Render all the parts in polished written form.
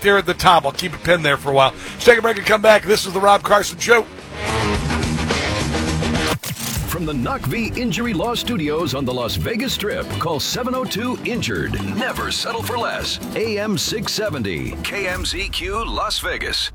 there at the top. I'll keep it pinned there for a while. Let's take a break and come back. This is the Rob Carson Show. From the NUCV Injury Law Studios on the Las Vegas Strip, call 702-INJURED. Never settle for less. AM 670, KMZQ Las Vegas.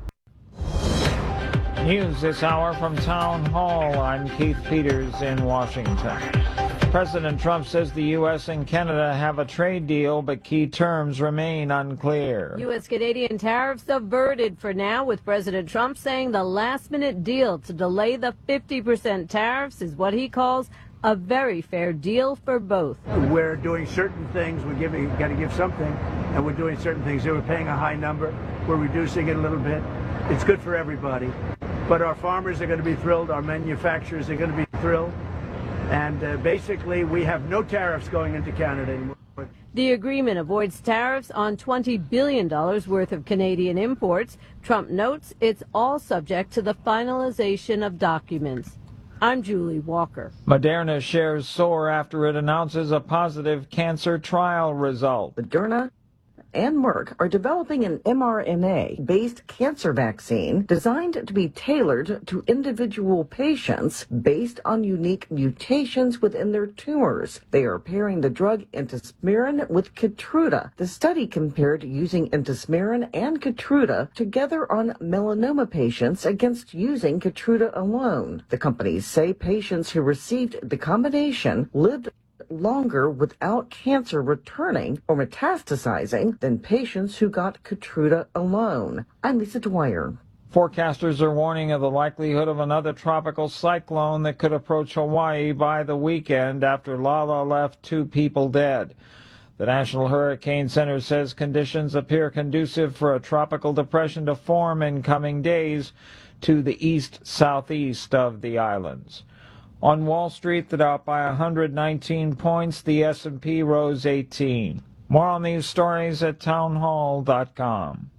News this hour from Town Hall. I'm Keith Peters in Washington. President Trump says the U.S. and Canada have a trade deal, but key terms remain unclear. U.S.-Canadian tariffs averted for now, with President Trump saying the last-minute deal to delay the 50% tariffs is what he calls a very fair deal for both. We're doing certain things. Got to give something, and we're doing certain things. They were paying a high number. We're reducing it a little bit. It's good for everybody. But our farmers are going to be thrilled. Our manufacturers are going to be thrilled. And basically, we have no tariffs going into Canada anymore. The agreement avoids tariffs on $20 billion worth of Canadian imports. Trump notes it's all subject to the finalization of documents. I'm Julie Walker. Moderna shares soar after it announces a positive cancer trial result. Moderna and Merck are developing an mRNA-based cancer vaccine designed to be tailored to individual patients based on unique mutations within their tumors. They are pairing the drug Intismeran with Keytruda. The study compared using Intismeran and Keytruda together on melanoma patients against using Keytruda alone. The companies say patients who received the combination lived longer without cancer returning or metastasizing than patients who got Keytruda alone. I'm Lisa Dwyer. Forecasters are warning of the likelihood of another tropical cyclone that could approach Hawaii by the weekend after Lala left 2 people dead. The National Hurricane Center says conditions appear conducive for a tropical depression to form in coming days to the east-southeast of the islands. On Wall Street, the Dow up by 119 points. The S&P rose 18. More on these stories at townhall.com.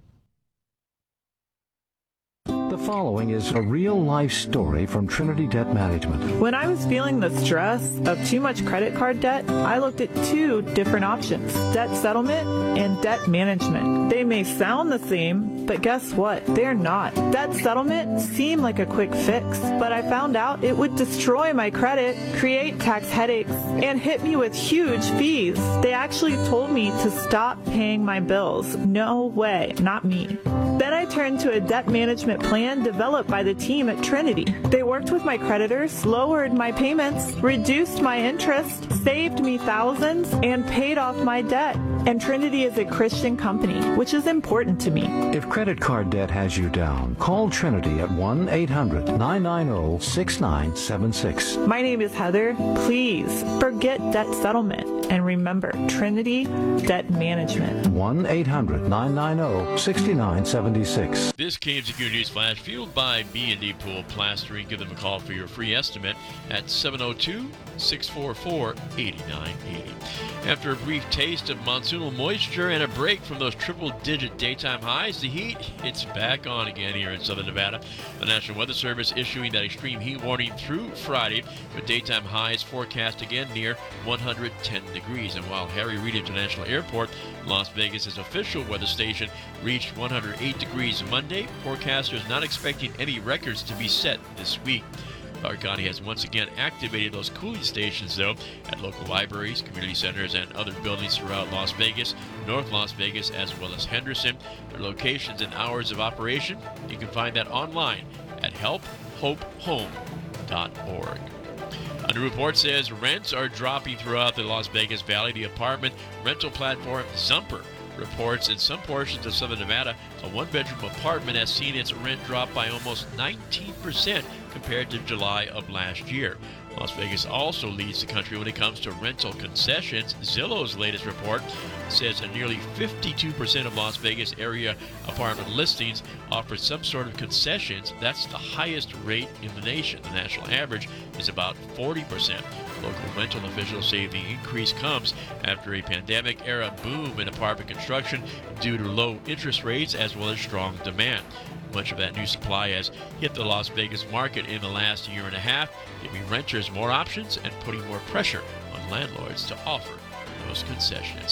The following is a real-life story from Trinity Debt Management. When I was feeling the stress of too much credit card debt, I looked at 2 different options: debt settlement and debt management. They may sound the same, but guess what? They're not. Debt settlement seemed like a quick fix, but I found out it would destroy my credit, create tax headaches, and hit me with huge fees. They actually told me to stop paying my bills. No way, not me. Then I turned to a debt management plan developed by the team at Trinity. They worked with my creditors, lowered my payments, reduced my interest, saved me thousands, and paid off my debt. And Trinity is a Christian company, which is important to me. If credit card debt has you down, call Trinity at 1-800-990-6976. My name is Heather. Please forget debt settlement and remember Trinity Debt Management. 1-800-990-6976. This KMZQ News Flash fueled by B&D Pool Plastering. Give them a call for your free estimate at 702-644-8980. After a brief taste of monsoonal moisture and a break from those triple-digit daytime highs, the heat, it's back on again here in southern Nevada. The National Weather Service issuing that extreme heat warning through Friday, with daytime highs forecast again near 110 degrees. And while Harry Reid International Airport, Las Vegas' official weather station, reached 108 degrees Monday, forecasters not expecting any records to be set this week. Clark County has once again activated those cooling stations, though, at local libraries, community centers, and other buildings throughout Las Vegas, North Las Vegas, as well as Henderson. Their locations and hours of operation, you can find that online at helphopehome.org. A new report says rents are dropping throughout the Las Vegas Valley. The apartment rental platform Zumper reports in some portions of southern Nevada, a one-bedroom apartment has seen its rent drop by almost 19% compared to July of last year. Las Vegas also leads the country when it comes to rental concessions. Zillow's latest report says that nearly 52% of Las Vegas area apartment listings offer some sort of concessions. That's the highest rate in the nation. The national average is about 40%. Local rental officials say the increase comes after a pandemic-era boom in apartment construction due to low interest rates as well as strong demand. Much of that new supply has hit the Las Vegas market in the last year and a half, giving renters more options and putting more pressure on landlords to offer those concessions.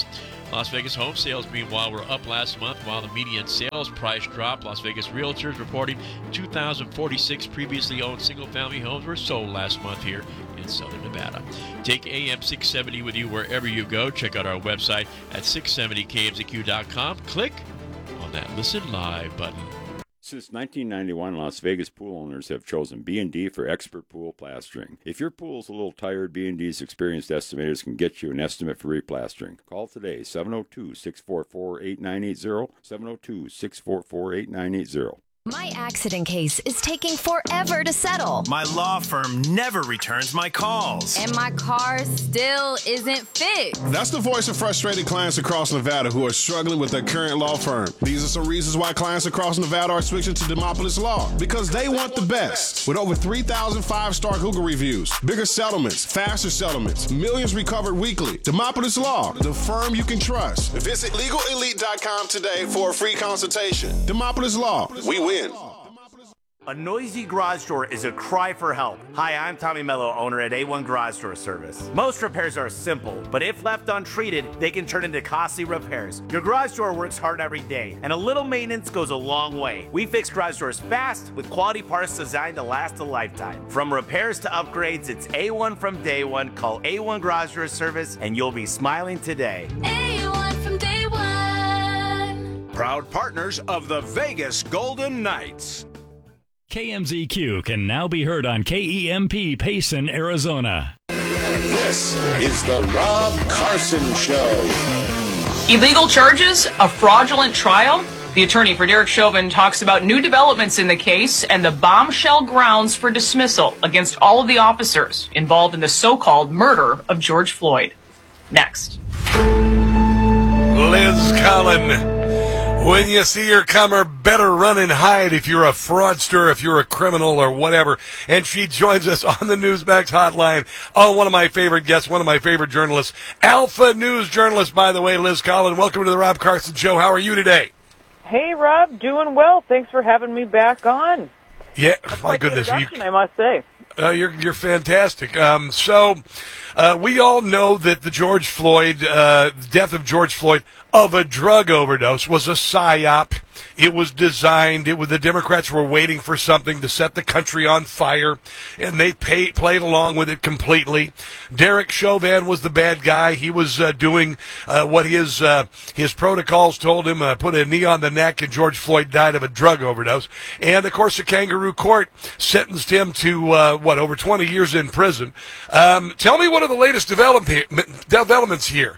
Las Vegas home sales, meanwhile, were up last month while the median sales price dropped. Las Vegas realtors reporting 2,046 previously owned single-family homes were sold last month here in Southern Nevada. Take AM 670 with you wherever you go. Check out our website at 670kmzq.com. Click on that Listen Live button. Since 1991, Las Vegas pool owners have chosen B&D for expert pool plastering. If your pool's a little tired, B&D's experienced estimators can get you an estimate for replastering. Call today, 702-644-8980, 702-644-8980. My accident case is taking forever to settle. My law firm never returns my calls. And my car still isn't fixed. That's the voice of frustrated clients across Nevada who are struggling with their current law firm. These are some reasons why clients across Nevada are switching to Demopolis Law. Because they want the best. With over 3,000 five-star Google reviews, bigger settlements, faster settlements, millions recovered weekly. Demopolis Law, the firm you can trust. Visit LegalElite.com today for a free consultation. Demopolis Law, we win. A noisy garage door is a cry for help. Hi, I'm Tommy Mello, owner at A1 Garage Door Service. Most repairs are simple, but if left untreated, they can turn into costly repairs. Your garage door works hard every day, and a little maintenance goes a long way. We fix garage doors fast with quality parts designed to last a lifetime. From repairs to upgrades, it's A1 from day one. Call A1 Garage Door Service, and you'll be smiling today. A1 from day one. Proud partners of the Vegas Golden Knights. KMZQ can now be heard on KEMP Payson, Arizona. This is the Rob Carson Show. Illegal charges, a fraudulent trial. The attorney for Derek Chauvin talks about new developments in the case and the bombshell grounds for dismissal against all of the officers involved in the so-called murder of George Floyd. Next. Liz Collin. When you see her comer, better run and hide if you're a fraudster, if you're a criminal or whatever. And she joins us on the Newsmax hotline. Oh, one of my favorite guests, one of my favorite journalists, Alpha News journalist, by the way, Liz Collin. Welcome to the Rob Carson Show. How are you today? Hey, Rob. Doing well. Thanks for having me back on. Yeah, my goodness. I must say. You're fantastic. So we all know that the George Floyd, death of George Floyd, of a drug overdose was a psyop. It was designed. The Democrats were waiting for something to set the country on fire, and they played along with it completely. Derek Chauvin was the bad guy. He was doing what his protocols told him, put a knee on the neck, and George Floyd died of a drug overdose. And, of course, the kangaroo court sentenced him to, over 20 years in prison. Tell me what are the latest developments here.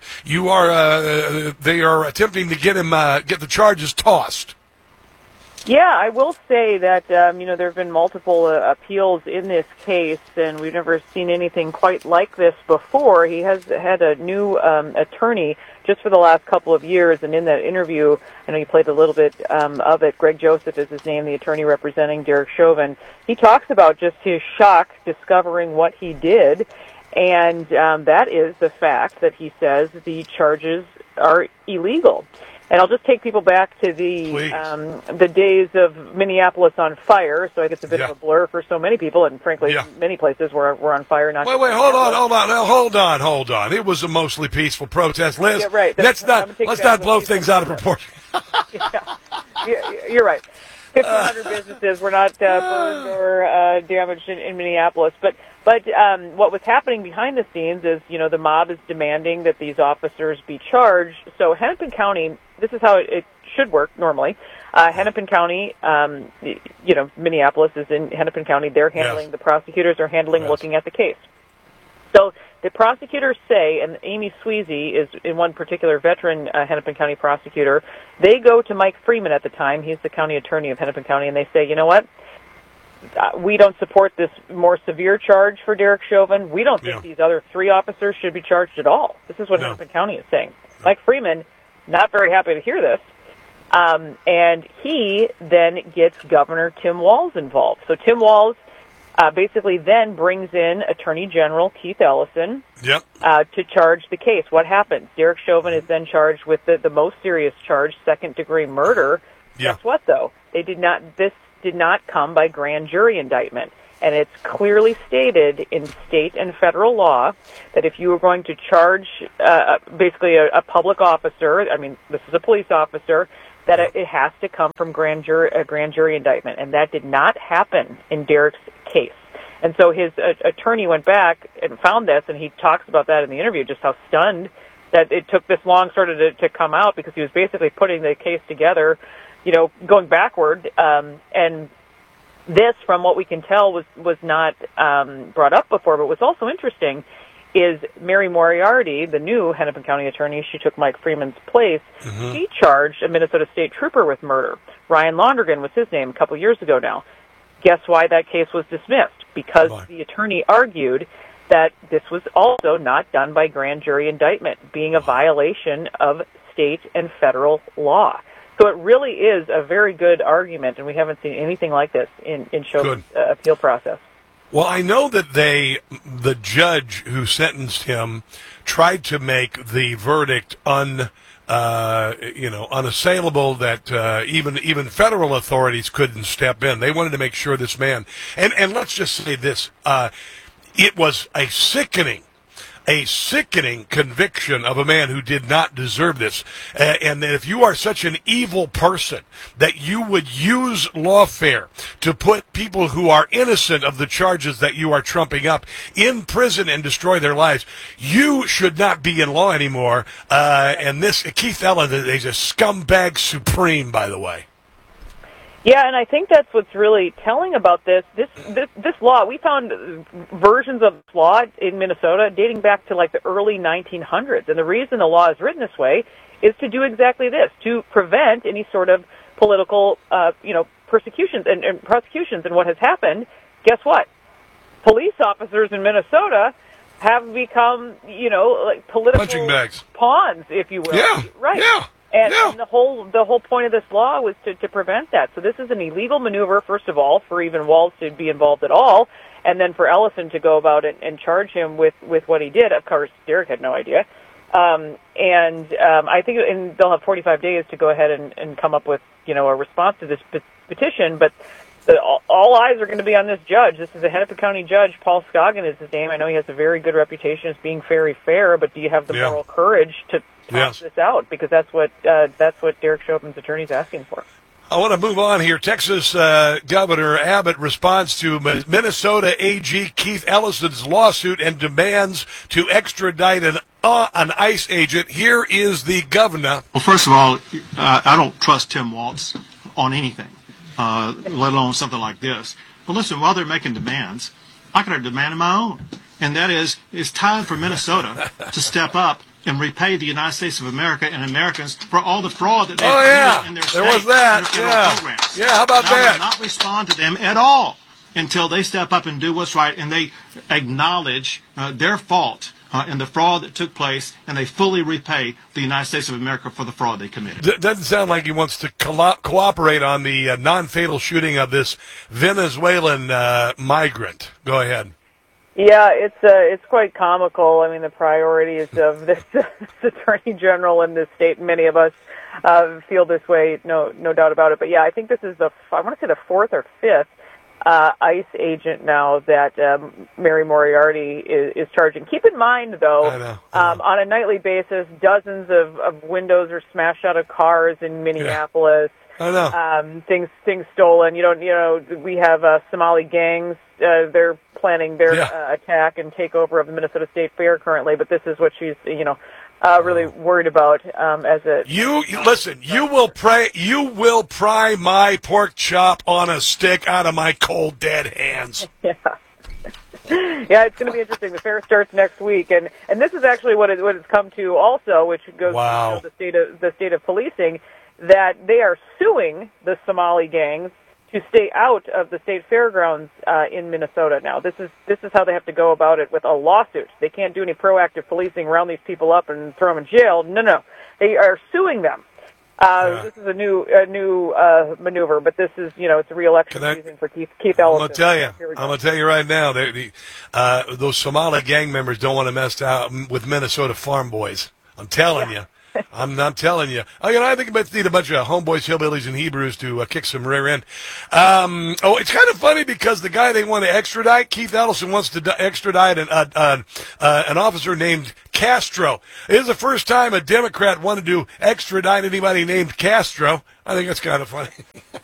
They are attempting to get the charges tossed. Yeah, I will say that, there have been multiple appeals in this case, and we've never seen anything quite like this before. He has had a new attorney just for the last couple of years, and in that interview, I know you played a little bit of it, Greg Joseph is his name, the attorney representing Derek Chauvin. He talks about just his shock discovering what he did, and that is the fact that he says the charges are illegal. And I'll just take people back to the days of Minneapolis on fire. So I guess it's a bit of a blur for so many people, and frankly, many places were on fire. Wait, hold on. It was a mostly peaceful protest, Liz. Yeah, right. Let's not blow things out of proportion. You're right. 1,500 businesses were not burned or damaged in Minneapolis, but what was happening behind the scenes is, the mob is demanding that these officers be charged. So Hennepin County, this is how it should work normally. Hennepin County, Minneapolis is in Hennepin County. They're handling, the prosecutors are handling, looking at the case. So the prosecutors say, and Amy Sweezy is in one particular veteran Hennepin County prosecutor, they go to Mike Freeman at the time, he's the county attorney of Hennepin County, and they say, you know what? We don't support this more severe charge for Derek Chauvin. We don't think these other three officers should be charged at all. This is what Hennepin County is saying. Mike Freeman, not very happy to hear this. And he then gets Governor Tim Walz involved. So Tim Walz basically then brings in Attorney General Keith Ellison to charge the case. What happens? Derek Chauvin is then charged with the most serious charge, second-degree murder. Guess what, though? This did not come by grand jury indictment. And it's clearly stated in state and federal law that if you were going to charge basically a public officer, I mean, this is a police officer, that it has to come from a grand jury indictment. And that did not happen in Derek's case. And so his attorney went back and found this, and he talks about that in the interview, just how stunned that it took this long sort of to come out, because he was basically putting the case together, going backward. And this, from what we can tell, was not brought up before. But what's also interesting is Mary Moriarty, the new Hennepin County attorney, she took Mike Freeman's place. Mm-hmm. She charged a Minnesota state trooper with murder. Ryan Lonergan was his name a couple years ago now. Guess why that case was dismissed? Because the attorney argued that this was also not done by grand jury indictment, being a violation of state and federal law. So it really is a very good argument, and we haven't seen anything like this in Chauvin's appeal process. Well, I know that the judge who sentenced him tried to make the verdict unassailable, that even federal authorities couldn't step in. They wanted to make sure this man, and let's just say this, it was a sickening conviction of a man who did not deserve this. And that if you are such an evil person that you would use lawfare to put people who are innocent of the charges that you are trumping up in prison and destroy their lives, you should not be in law anymore. And this, Keith Ellis, is a scumbag supreme, by the way. Yeah, and I think that's what's really telling about this law. We found versions of this law in Minnesota dating back to like the early 1900s. And the reason the law is written this way is to do exactly this, to prevent any sort of political, persecutions and prosecutions. And what has happened, guess what? Police officers in Minnesota have become, like political punching bags, pawns, if you will. Yeah. Right. Yeah. And the whole point of this law was to prevent that. So this is an illegal maneuver, first of all, for even Walz to be involved at all, and then for Ellison to go about it and charge him with what he did. Of course, Derek had no idea. I think they'll have 45 days to go ahead and come up with, a response to this petition, but all eyes are going to be on this judge. This is a Hennepin County judge. Paul Scoggin is his name. I know he has a very good reputation as being very fair, but do you have the moral courage to toss this out? Because that's what Derek Chauvin's attorney is asking for. I want to move on here. Texas Governor Abbott responds to Minnesota AG Keith Ellison's lawsuit and demands to extradite an ICE agent. Here is the governor. Well, first of all, I don't trust Tim Walz on anything, let alone something like this. But listen, while they're making demands, I could have demanded my own. And that is, it's time for Minnesota to step up and repay the United States of America and Americans for all the fraud that they've committed in their state. There was that. And their federal programs. Yeah, how about and I that? will not respond to them at all until they step up and do what's right, and they acknowledge their fault in the fraud that took place, and they fully repay the United States of America for the fraud they committed. Doesn't sound like he wants to cooperate on the non-fatal shooting of this Venezuelan migrant. Go ahead. Yeah, it's quite comical. I mean, the priorities of this attorney general in this state, many of us feel this way, no doubt about it. But yeah, I think this is the fourth or fifth ICE agent now that Mary Moriarty is charging. Keep in mind, though, I know. On a nightly basis, dozens of windows are smashed out of cars in Minneapolis. I know. Things stolen. We have Somali gangs. They're planning their attack and takeover of the Minnesota State Fair currently, but this is what she's, really worried about as a. Listen. You will pry my pork chop on a stick out of my cold dead hands. Yeah. Yeah, it's going to be interesting. The fair starts next week, and this is actually what it's come to also, which goes to the state of policing, that they are suing the Somali gangs to stay out of the state fairgrounds in Minnesota now. This is how they have to go about it with a lawsuit. They can't do any proactive policing, round these people up and throw them in jail. No. They are suing them. This is a new maneuver, but this is, it's a re-election season for Keith Ellison. I'm going to tell you right now, those Somali gang members don't want to mess out with Minnesota farm boys. I'm telling you. I'm not telling you. I think we need a bunch of homeboys, hillbillies, and Hebrews to kick some rear end. It's kind of funny because the guy they want to extradite, Keith Ellison, wants to extradite an officer named Castro. It is the first time a Democrat wanted to extradite anybody named Castro. I think that's kind of funny.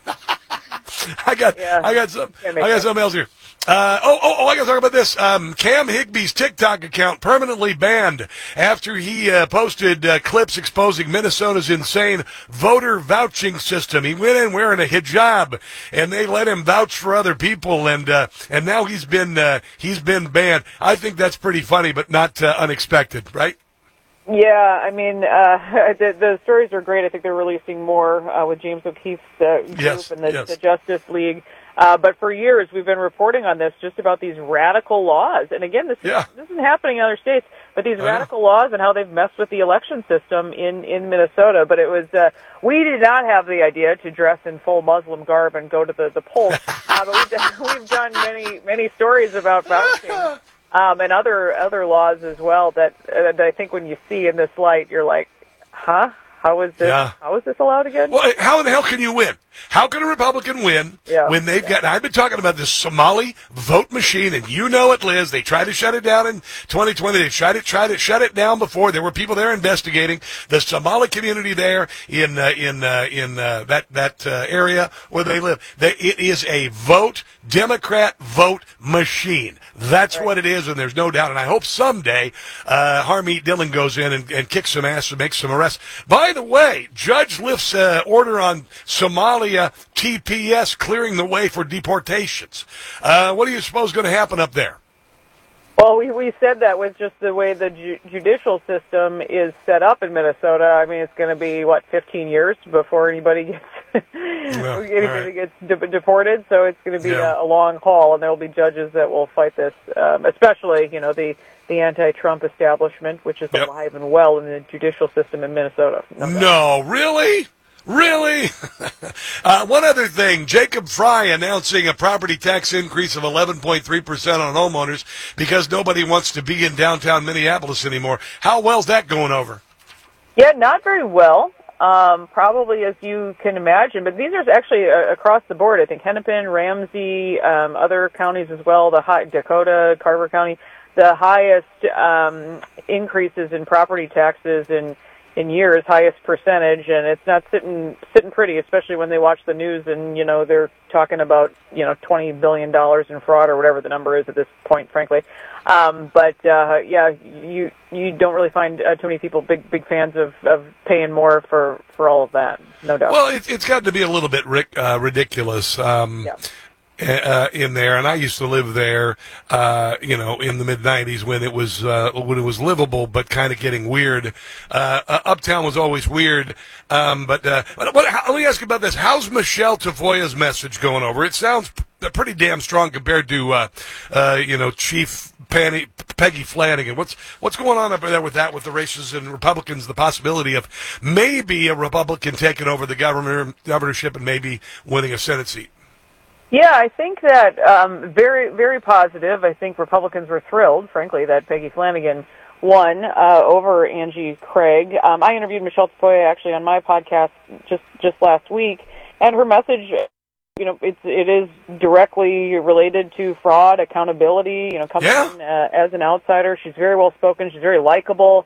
I got something else here. I got to talk about this. Cam Higby's TikTok account permanently banned after he posted clips exposing Minnesota's insane voter vouching system. He went in wearing a hijab, and they let him vouch for other people, and now he's been banned. I think that's pretty funny, but not unexpected, right? Yeah, I mean, the stories are great. I think they're releasing more with James O'Keefe's group and the Justice League. But for years, we've been reporting on this, just about these radical laws. And again, this isn't happening in other states, but these radical laws and how they've messed with the election system in Minnesota. But it was, we did not have the idea to dress in full Muslim garb and go to the polls. But we've done many stories about vouching. And other laws as well that I think when you see in this light, you're like, huh? How is this? Yeah. How is this allowed again? Well, how in the hell can you win? How can a Republican win when they've got? I've been talking about this Somali vote machine, and you know it, Liz. They tried to shut it down in 2020. They tried to shut it down before. There were people there investigating the Somali community there in that area where they live. It is a Democrat vote machine. That's what it is, and there's no doubt. And I hope someday Harmeet Dillon goes in and kicks some ass and makes some arrests. By the way, judge lifts order on Somalia TPS, clearing the way for deportations. What do you suppose is going to happen up there? Well, we said that with just the way the judicial system is set up in Minnesota. I mean, it's going to be 15 years before anybody gets deported. So it's going to be a long haul, and there will be judges that will fight this, especially the anti-Trump establishment, which is alive and well in the judicial system in Minnesota. No, really? Really? One other thing, Jacob Fry announcing a property tax increase of 11.3% on homeowners because nobody wants to be in downtown Minneapolis anymore. How well's that going over? Yeah, not very well, probably as you can imagine. But these are actually across the board. I think Hennepin, Ramsey, other counties as well, Dakota, Carver County, the highest increases in property taxes in years, highest percentage, and it's not sitting pretty, especially when they watch the news and, they're talking about, $20 billion in fraud or whatever the number is at this point, frankly. You don't really find too many people big fans of paying more for all of that, no doubt. Well, it's got to be a little bit ridiculous. In there, and I used to live there, in the mid-'90s when it was livable, but kind of getting weird. Uptown was always weird. Let me ask you about this. How's Michelle Tafoya's message going over? It sounds pretty damn strong compared to, Chief Peggy Flanagan. What's going on up there with that, with the races and Republicans, the possibility of maybe a Republican taking over the governorship and maybe winning a Senate seat? Yeah, I think that very, very positive. I think Republicans were thrilled, frankly, that Peggy Flanagan won over Angie Craig. I interviewed Michelle Tafoya actually on my podcast just last week, and her message, it is directly related to fraud, accountability. Coming in as an outsider, she's very well spoken. She's very likable.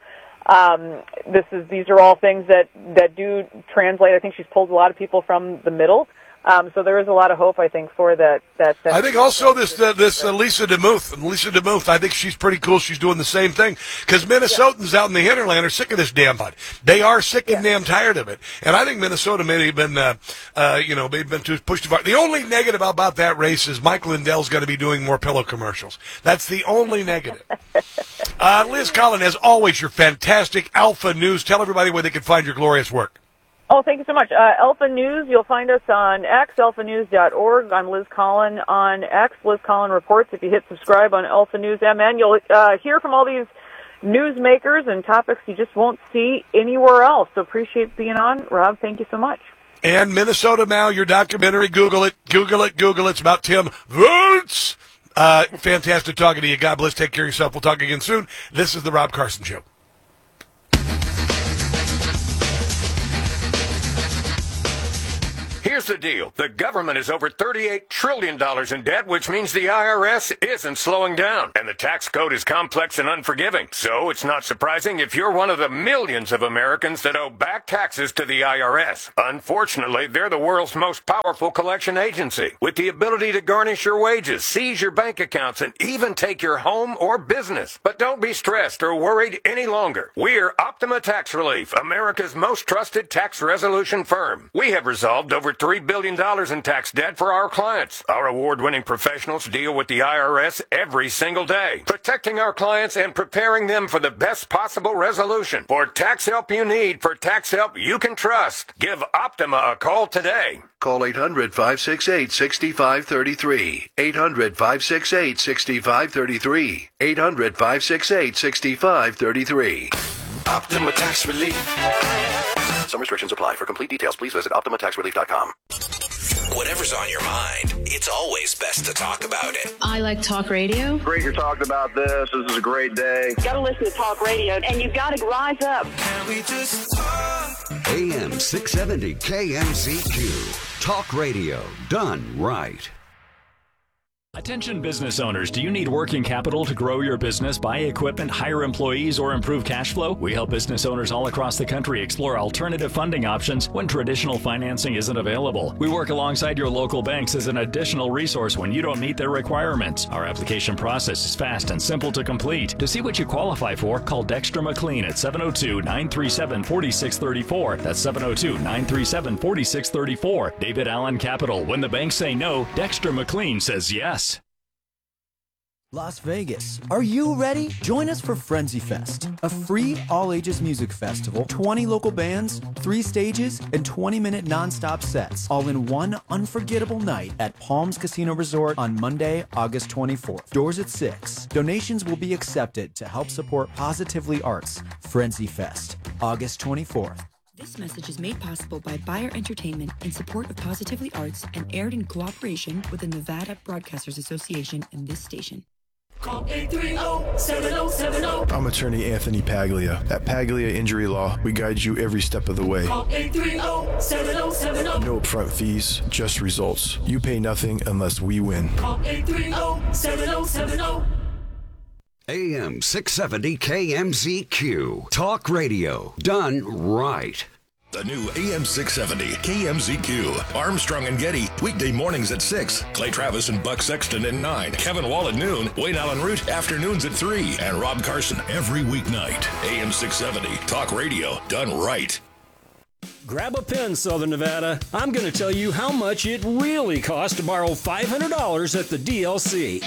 These are all things that do translate. I think she's pulled a lot of people from the middle. So there is a lot of hope, I think, for that. I think also this Lisa DeMuth, I think she's pretty cool. She's doing the same thing because Minnesotans out in the hinterland are sick of this damn bud. They are sick and damn tired of it. And I think Minnesota may have been, they've been too pushed too far. The only negative about that race is Mike Lindell's going to be doing more pillow commercials. That's the only negative. Liz Collin, as always, your fantastic Alpha News. Tell everybody where they can find your glorious work. Oh, thank you so much. Alpha News, you'll find us on X, alphanews.org. I'm Liz Collin on X, Liz Collin Reports. If you hit subscribe on Alpha News MN, you'll hear from all these newsmakers and topics you just won't see anywhere else. So appreciate being on. Rob, thank you so much. And Minnesota Now, your documentary, Google it. It's about Tim Woods. Fantastic talking to you. God bless. Take care of yourself. We'll talk again soon. This is The Rob Carson Show. Here's the deal. The government is over $38 trillion in debt, which means the IRS isn't slowing down. And the tax code is complex and unforgiving. So it's not surprising if you're one of the millions of Americans that owe back taxes to the IRS. Unfortunately, they're the world's most powerful collection agency, with the ability to garnish your wages, seize your bank accounts, and even take your home or business. But don't be stressed or worried any longer. We're Optima Tax Relief, America's most trusted tax resolution firm. We have resolved over $3 billion in tax debt for our clients. Our award-winning professionals deal with the IRS every single day, protecting our clients and preparing them for the best possible resolution. For tax help you need, for tax help you can trust, give Optima a call today. Call 800-568-6533. 800-568-6533. 800-568-6533. Optima Tax Relief. Some restrictions apply. For complete details, please visit OptimaTaxRelief.com. Whatever's on your mind, it's always best to talk about it. I like talk radio. Great you're talking about this. This is a great day. You got to listen to talk radio, and you've got to rise up. Can we just talk? AM 670 KMZQ. Talk radio done right. Attention business owners, do you need working capital to grow your business, buy equipment, hire employees, or improve cash flow? We help business owners all across the country explore alternative funding options when traditional financing isn't available. We work alongside your local banks as an additional resource when you don't meet their requirements. Our application process is fast and simple to complete. To see what you qualify for, call Dexter McLean at 702-937-4634. That's 702-937-4634. David Allen Capital. When the banks say no, Dexter McLean says yes. Las Vegas. Are you ready? Join us for Frenzy Fest, a free all-ages music festival, 20 local bands, 3 stages, and 20-minute non-stop sets, all in one unforgettable night at Palms Casino Resort on Monday, August 24th. Doors at 6. Donations will be accepted to help support Positively Arts. Frenzy Fest, August 24th. This message is made possible by Bayer Entertainment in support of Positively Arts and aired in cooperation with the Nevada Broadcasters Association and this station. Call 830-7070. I'm attorney Anthony Paglia. At Paglia Injury Law, we guide you every step of the way. Call 830-7070. No upfront fees, just results. You pay nothing unless we win. Call 830-7070. AM 670 KMZQ. Talk radio done right. The new AM 670 KMZQ. Armstrong and Getty, weekday mornings at 6. Clay Travis and Buck Sexton at 9. Kevin Wall at noon. Wayne Allen Root, afternoons at 3. And Rob Carson every weeknight. AM 670. Talk radio done right. Grab a pen, Southern Nevada. I'm going to tell you how much it really costs to borrow $500 at the DLC.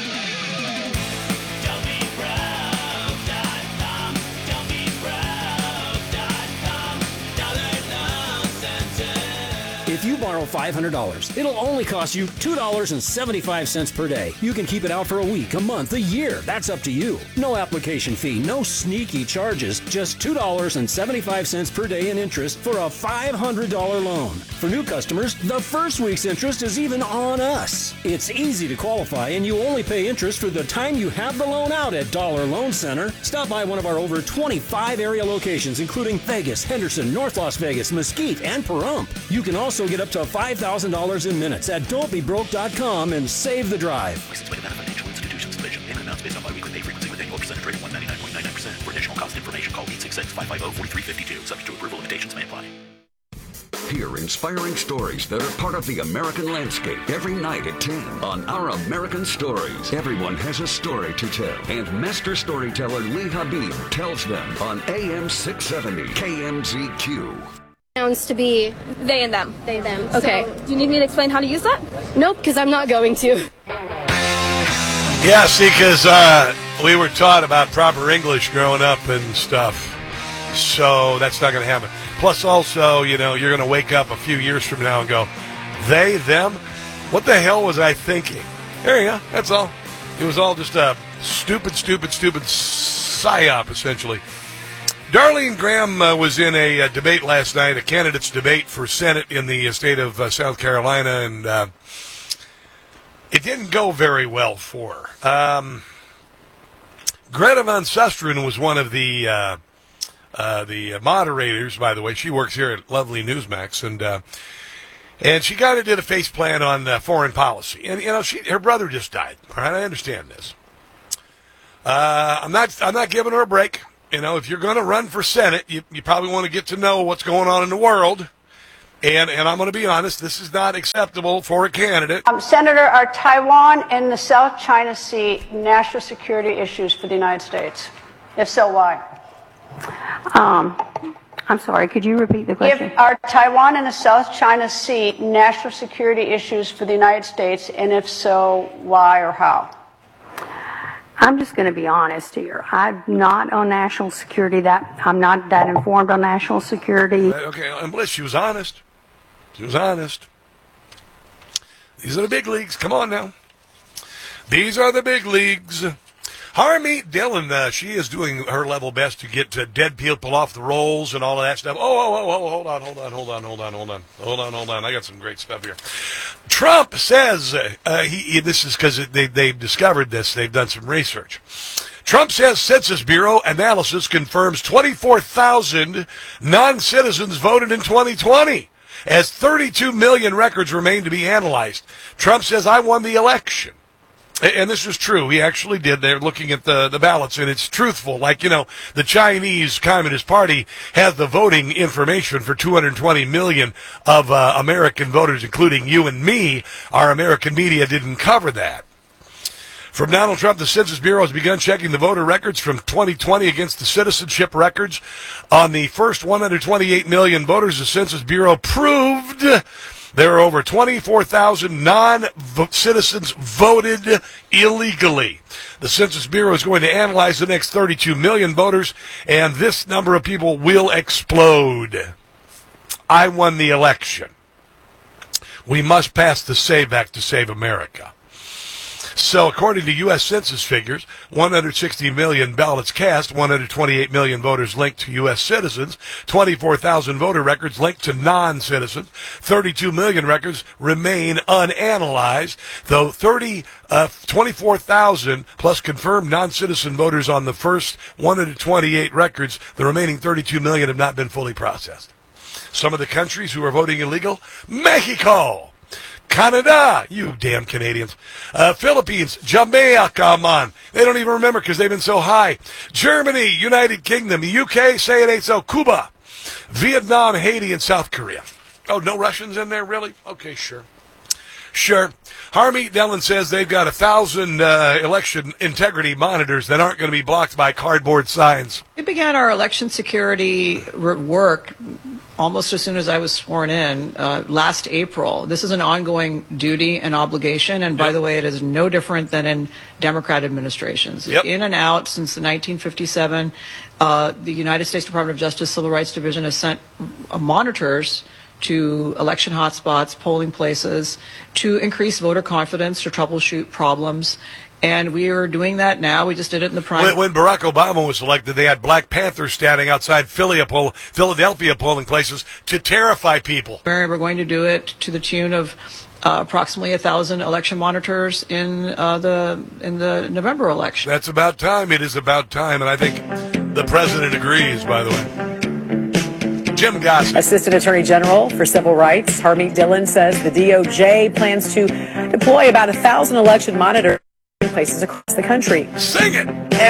If you borrow $500, it'll only cost you $2.75 per day. You can keep it out for a week, a month, a year. That's up to you. No application fee, no sneaky charges, just $2.75 per day in interest for a $500 loan. For new customers, the first week's interest is even on us. It's easy to qualify, and you only pay interest for the time you have the loan out at Dollar Loan Center. Stop by one of our over 25 area locations, including Vegas, Henderson, North Las Vegas, Mesquite, and Pahrump. You can also get up to $5,000 in minutes at don'tbebroke.com and save the drive. Licensed by Nevada Financial Institutions Division. Payment amounts based on biweekly pay frequency with annual percentage rate of 199.99%. For additional cost information, call 866-550-4352. Subject to approval, limitations may apply. Hear inspiring stories that are part of the American landscape every night at 10 on Our American Stories. Everyone has a story to tell, and master storyteller Lee Habib tells them on AM 670 KMZQ. Nouns to be they and them. They, them. Okay. So, do you need me to explain how to use that? Nope, because I'm not going to. Yeah, see, because we were taught about proper English growing up and stuff. So that's not going to happen. Plus, also, you know, you're going to wake up a few years from now and go, they, them? What the hell was I thinking? There you go. That's all. It was all just a stupid psyop, essentially. Darlene Graham was in a debate last night, a candidate's debate for Senate in the state of South Carolina, and it didn't go very well for her. Greta Van Susteren was one of the moderators, by the way. She works here at Lovely Newsmax, and And she kind of did a face plan on foreign policy. And, her brother just died. All right, I understand this. I'm not giving her a break. If you're going to run for Senate, you probably want to get to know what's going on in the world. And I'm going to be honest, this is not acceptable for a candidate. Senator, are Taiwan and the South China Sea national security issues for the United States? If so, why? I'm sorry, could you repeat the question? Are Taiwan and the South China Sea national security issues for the United States, and if so, why or how? I'm just going to be honest here. I'm not on national security. I'm not that informed on national security. Okay, and Bliss, she was honest. She was honest. These are the big leagues. Come on now. These are the big leagues. Harmeet Dillon, she is doing her level best to get dead people off the rolls and all of that stuff. Hold on. I got some great stuff here. Trump says, this is because they've discovered this. They've done some research. Trump says Census Bureau analysis confirms 24,000 non-citizens voted in 2020. As 32 million records remain to be analyzed. Trump says, I won the election. And this is true. He actually did. They're looking at the ballots, and it's truthful. Like, the Chinese Communist Party has the voting information for 220 million of American voters, including you and me. Our American media didn't cover that. From Donald Trump, the Census Bureau has begun checking the voter records from 2020 against the citizenship records. On the first 128 million voters, the Census Bureau proved there are over 24,000 non-citizens voted illegally. The Census Bureau is going to analyze the next 32 million voters, and this number of people will explode. I won the election. We must pass the SAVE Act to save America. So, according to U.S. Census figures, 160 million ballots cast, 128 million voters linked to U.S. citizens, 24,000 voter records linked to non-citizens, 32 million records remain unanalyzed, though 24,000 plus confirmed non-citizen voters on the first 128 records, the remaining 32 million have not been fully processed. Some of the countries who are voting illegal, Mexico, Canada, you damn Canadians. Philippines, Jamaica, man. They don't even remember because they've been so high. Germany, United Kingdom, the UK, say it ain't so. Cuba, Vietnam, Haiti, and South Korea. Oh, no Russians in there, really? Okay, sure. Harmeet Dillon says they've got 1,000 election integrity monitors that aren't going to be blocked by cardboard signs. We began our election security work almost as soon as I was sworn in last April. This is an ongoing duty and obligation, and by the way, it is no different than in Democrat administrations. In and out since the 1957, the United States Department of Justice Civil Rights Division has sent monitors to election hotspots, polling places, to increase voter confidence, to troubleshoot problems. And we are doing that now. We just did it in the primary. When Barack Obama was elected, they had Black Panthers standing outside Philadelphia polling places to terrify people. We're going to do it to the tune of approximately 1,000 election monitors in the November election. That's about time. It is about time. And I think the president agrees, by the way. Jim Gossett. Assistant Attorney General for Civil Rights, Harmeet Dillon, says the DOJ plans to deploy about 1,000 election monitors in places across the country. Sing it!